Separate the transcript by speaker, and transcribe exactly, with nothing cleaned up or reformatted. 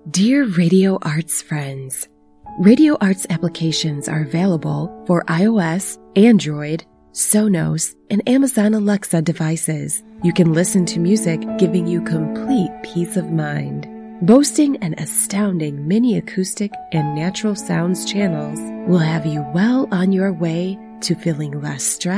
Speaker 1: Dear Radio Arts friends, Radio Arts applications are available for iOS, Android, Sonos, and Amazon Alexa devices. You can listen to music, giving you complete peace of mind. Boasting an astounding mini acoustic and natural sounds channels will have you well on your way to feeling less stressed